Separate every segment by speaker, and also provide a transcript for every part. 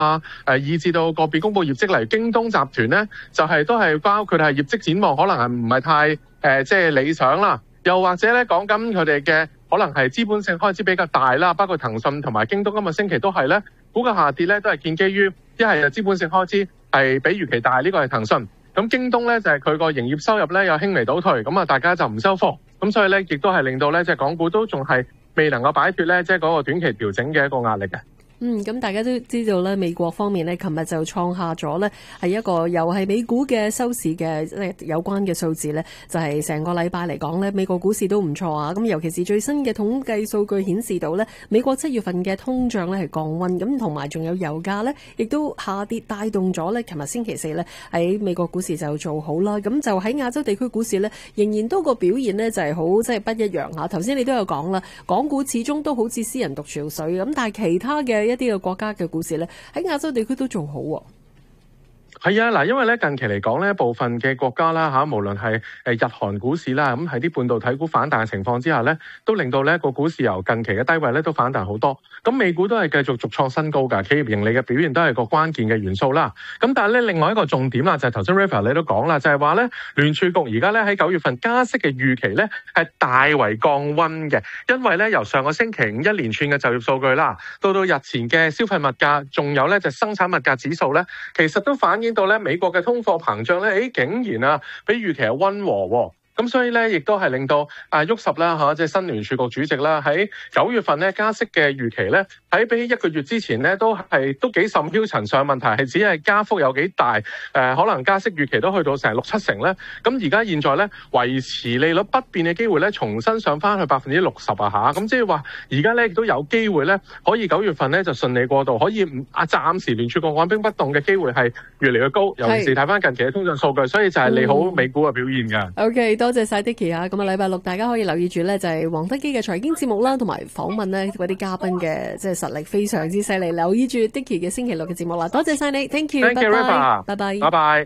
Speaker 1: 以至到個別公佈業績，例如京東集團咧，就係都係包括係業績展望，可能係唔係太即係理想啦。又或者咧講緊佢哋嘅可能係資本性開支比較大啦，包括騰訊同埋京東今個星期都係咧，股價下跌咧都係建基於一係資本性開支係比預期大，呢個係騰訊。咁京東咧就係佢個營業收入咧有輕微倒退，咁啊大家就唔收貨，咁所以咧亦都係令到咧即係港股都仲係未能夠擺脫咧即係嗰個短期調整嘅一個壓力嘅。
Speaker 2: 咁大家都知道咧，美國方面咧，琴日就創下咗咧係一個又係美股嘅收市嘅有關嘅數字咧，就係成個禮拜嚟講咧，美國股市都唔錯啊！咁尤其是最新嘅統計數據顯示到咧，美國7月份嘅通脹咧係降溫，咁同埋仲有油價咧亦都下跌，帶動咗咧，琴日星期四咧喺美國股市就做好啦。咁就喺亞洲地區股市咧，仍然都個表現咧就係好即係不一樣嚇。頭先你都有講啦，港股始終都好似私人獨潮水咁，但係其他嘅一啲嘅國家嘅股市咧，喺亞洲地區都仲好喎。
Speaker 1: 係啊，嗱，因為咧近期嚟講咧，部分嘅國家啦嚇，無論係日韓股市啦，咁喺啲半導體股反彈嘅情況之下咧，都令到咧個股市由近期嘅低位咧都反彈好多。咁美股都係繼續續創新高㗎，企業盈利嘅表現都係個關鍵嘅元素啦。咁但係咧另外一個重點啦，就係頭先 Rafa 你都講啦，就係話咧聯儲局而家咧喺9月份加息嘅預期咧係大為降溫嘅，因為咧由上個星期五一連串嘅就業數據啦，到日前嘅消費物價，仲有咧就生產物價指數咧，其實都反映到咧美國嘅通貨膨脹咧，竟然比預期係溫和喎。咁所以咧，亦都係令到沃什啦嚇，即係新聯儲局主席啦，喺9月份咧加息嘅預期咧，喺比起1個月之前咧，都幾甚囂塵上。問題係只係加幅有幾大？可能加息預期都去到成6-7成咧。咁而家現在咧維持利率不變嘅機會咧，重新上翻去60%啊嚇。咁即係話而家咧亦都有機會咧，可以9月份咧就順利過渡，可以暫時聯儲局按兵不動嘅機會係越嚟越高。尤其是睇翻近期嘅通脹數據，所以就係利好美股嘅表現㗎。
Speaker 2: OK，多謝晒 Dicky 啊！咁啊，禮拜六大家可以留意住咧，就係黃德基嘅財經節目啦，同埋訪問咧嗰啲嘉賓嘅即係實力非常之犀利。留意住 Dicky 嘅星期六嘅節目啦，多謝晒你 ，Thank you， 拜拜，拜拜，
Speaker 1: 拜拜。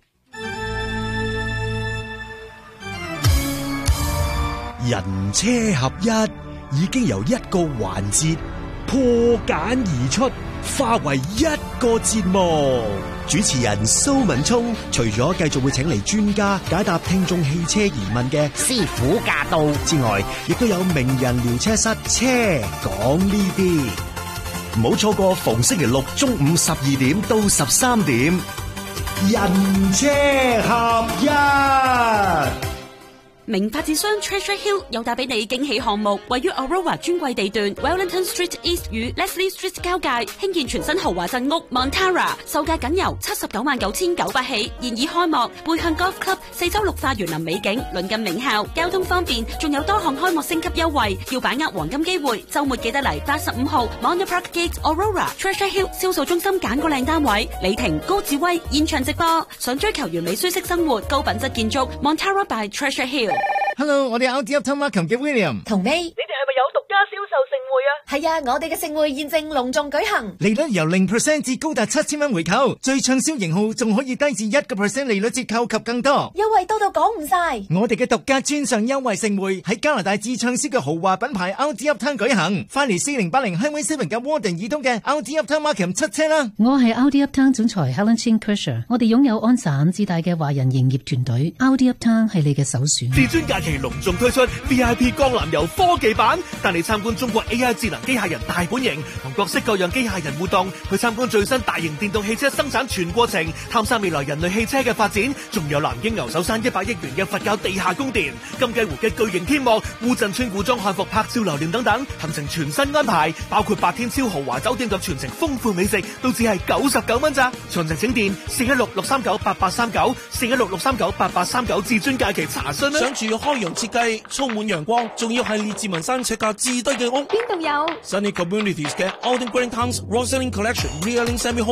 Speaker 3: 人車合一已經由一個環節破繭而出，化為一個節目。主持人蘇文聰除咗繼續會請嚟專家解答聽眾汽車疑問嘅師傅駕到之外，亦都有名人聊車室車講呢啲，唔好錯過逢星期六中午12點到13點，人車合一。
Speaker 4: 名發展商 Treasure Hill 又帶俾你驚喜項目，位於 Aurora 專櫃地段 Wellington Street East 與 Leslie Street 交界，興建全新豪華鎮屋 Montara， 售價僅由799900起，現已開幕。背向 Golf Club 4周綠化園林美景，鄰近名校，交通方便，仲有多項開幕升級優惠，要把握黃金機會。週末記得嚟85號 Monte Park Gate Aurora Treasure Hill 銷售中心揀個靚單位。李婷、高志威現場直播，想追求完美舒適生活、高品質建築 Montara by Treasure Hill。Hello，
Speaker 5: 我哋 RD Uptown Markham 嘅 William
Speaker 6: 同你哋係咪有獨家銷售盛會啊？係啊，我哋嘅盛會現正隆重舉行，
Speaker 5: 利率由0% 至高達7000蚊回購，最暢銷型號仲可以低至1% 利率折扣及更多
Speaker 6: 優惠多到講唔晒。
Speaker 5: 我哋嘅獨家專上優惠盛會喺加拿大至暢銷嘅豪華品牌 RD Uptown 舉行，快嚟4080 Highway 7嘅 Warden 以東嘅 RD Uptown Markham 出車啦！
Speaker 7: 我係 RD Uptown 總裁 Helen Chin Kersher， 我哋擁有安省自大嘅華人營業團隊 RD Uptown 係你嘅首選。
Speaker 8: 至尊假期隆重推出 VIP 江南遊科技版，帶你參觀中國 AI 智能機械人大本營，同各式各樣機械人互動，去參觀最新大型電動汽車生產全過程，探索未來人類汽車嘅發展，仲有南京牛首山100億元嘅佛教地下宮殿，金雞湖嘅巨型天幕，烏鎮村古裝漢服拍照留念等等，行程全新安排，包括8天超豪華酒店及全程豐富美食，都只係99蚊咋。詳情請電416-639-8839 416-639-8839至尊假期查詢啦。
Speaker 9: 想住開揚設計，充滿陽光，仲要係列治文山尺價至低嘅屋，
Speaker 6: 邊度有？
Speaker 9: Sunny Communities 嘅 Alden Green Towns Roseling Collection Realing Semi Home